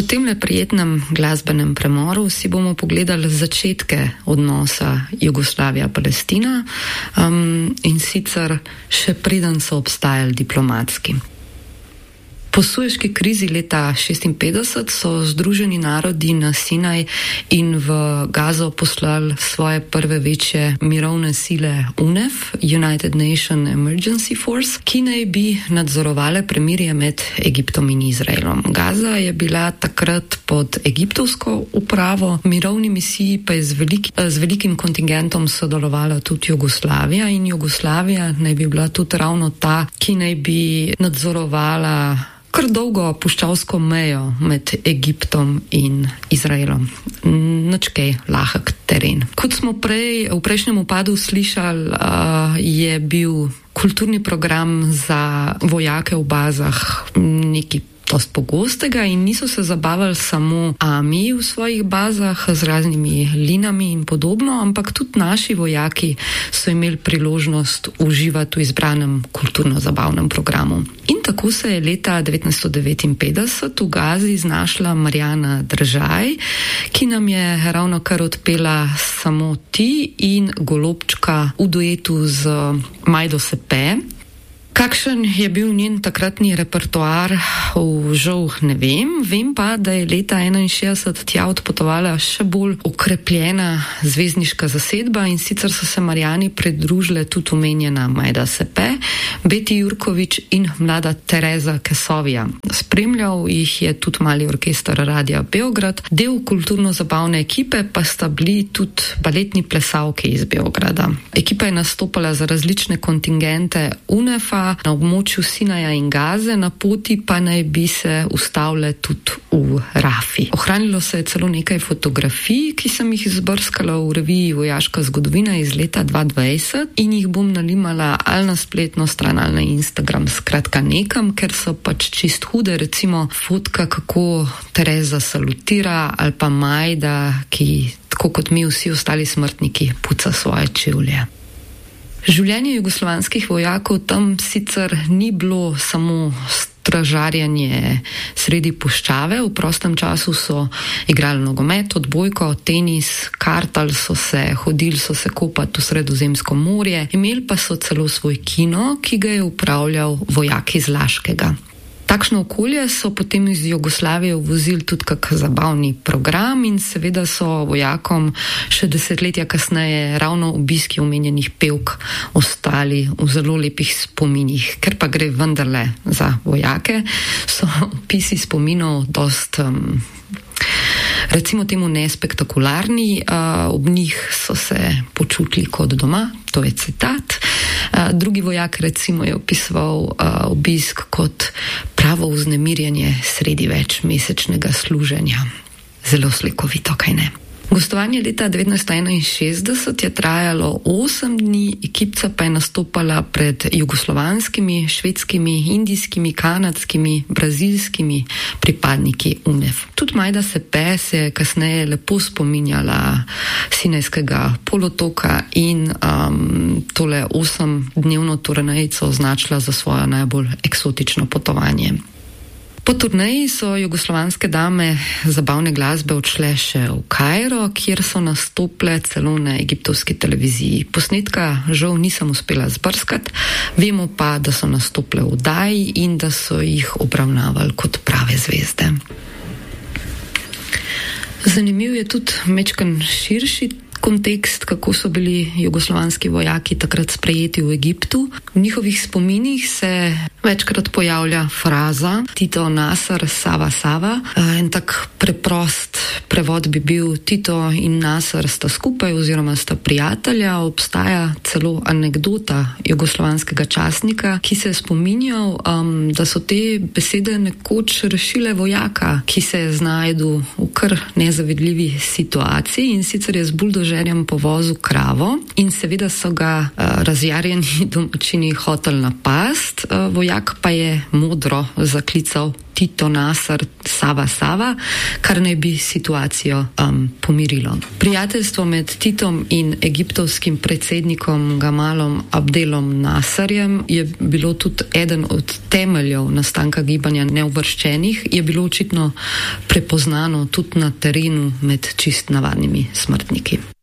Po temle prijetnem glasbenem premoru si bomo pogledali začetke odnosa Jugoslavija-Palestina in sicer še preden so obstajali diplomatski. Po Sueški krizi leta 1956 so Združeni narodi na Sinaj in v Gazo poslali svoje prve večje mirovne sile UNEF, United Nations Emergency Force, ki naj bi nadzorovale premirje med Egiptom in Izraelom. Gaza je bila takrat pod egiptovsko upravo, mirovni misiji pa je z velikim kontingentom sodelovala tudi Jugoslavija in Jugoslavija naj bi bila tudi ravno ta, ki naj bi nadzorovala kar dolgo puščavsko mejo med Egiptom in Izraelom. Nič kaj lahek teren. Kot smo v prejšnjem upadu slišali, je bil kulturni program za vojake v bazah neki dost pogostega in niso se zabavali samo ami v svojih bazah z raznimi linami in podobno, ampak tudi naši vojaki so imeli priložnost uživati v izbranem kulturno-zabavnem programu. In tako se je leta 1959 v Gazi znašla Marjana Držaj, ki nam je ravno kar odpela Samo ti in Golobčka v duetu z Majdo Sepe. Kakšen je bil njen takratni repertoar, žal ne vem. Vem pa, da je leta 1961 tja odpotovala še bolj okrepljena zvezdniška zasedba in sicer so se Marjani pridružile tudi omenjena Majda Sepe, Beti Jurkovič in mlada Tereza Kesovija. Spremljal jih je tudi mali orkester Radia Beograd, del kulturno-zabavne ekipe pa sta bili tudi baletni plesalki iz Beograda. Ekipa je nastopala za različne kontingente UNEF-a na območju Sinaja in Gaze, na poti pa naj bi se ustavile tudi v Rafi. Ohranilo se je celo nekaj fotografij, ki sem jih izbrskala v reviji Vojaška zgodovina iz leta 2020 in jih bom nalimala ali na spletno stran ali na Instagram, skratka nekam, ker so pač čist hude, recimo fotka, kako Tereza salutira ali pa Majda, ki tako kot mi vsi ostali smrtniki puca svoje čevlje. Življenje jugoslovanskih vojakov tam sicer ni bilo samo stražarjanje sredi puščave. V prostem času so igrali nogomet, odbojko, tenis, kartali so se, hodili so se kopati v Sredozemsko morje, imeli pa so celo svoj kino, ki ga je upravljal vojak iz Laškega. Takšno okolje so potem iz Jugoslavije uvozili tudi kak zabavni program in seveda so vojakom še desetletja kasneje ravno obiski omenjenih pevk ostali v zelo lepih spominih. Ker pa gre vendarle za vojake, so opisi spominov dost recimo temu nespektakularni, ob njih so se počutili kot doma, to je citat. Drugi vojak recimo je opisoval obisk kot pravo vznemirjenje sredi večmesečnega služenja. Zelo slikovito, kaj ne? Gostovanje leta 1961 je trajalo 8 dni, ekipca pa je nastopala pred jugoslovanskimi, švedskimi, indijskimi, kanadskimi, brazilskimi pripadniki UNEF. Tudi Majda Sepe se je kasneje lepo spominjala Sinajskega polotoka in tole 8-dnevno turnejico označila za svojo najbolj eksotično potovanje. Po turneji so jugoslovanske dame zabavne glasbe odšle še v Kairo, kjer so nastopile celo na egiptovski televiziji. Posnetka žal nisem uspela zbrskati, vemo pa, da so nastopile v oddaji in da so jih obravnavali kot prave zvezde. Zanimiv je tudi mečken širši kontekst, kako so bili jugoslovanski vojaki takrat sprejeti v Egiptu. V njihovih spominih se večkrat pojavlja fraza Tito, Nasser, Sava, Sava. En tak preprost prevod bi bil Tito in Nasser sta skupaj oziroma sta prijatelja. Obstaja celo anekdota jugoslovanskega časnika, ki se je spominjal, da so te besede nekoč rešile vojaka, ki se je znašel v kar nezavidljivi situaciji in sicer je z buldožerjem povozil kravo in seveda so ga razjarjeni domačini hoteli napast. Vojak vojak pa je modro zaklical Tito Nasr Sava Sava, kar naj bi situacijo pomirilo. Prijateljstvo med Titom in egiptovskim predsednikom Gamalom Abdelom Nasrjem je bilo tudi eden od temeljev nastanka gibanja neuvrščenih, je bilo očitno prepoznano tudi na terenu med čist navadnimi smrtniki.